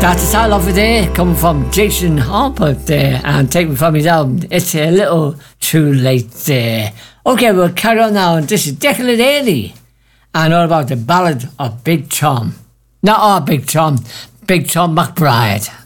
Got to start off with there, coming from Jason Harper there, and taken from his album, It's a Little Too Late there. Okay, we'll carry on now, and this is Declan Haley, and all about the ballad of Big Tom. Not our Big Tom, Big Tom McBride.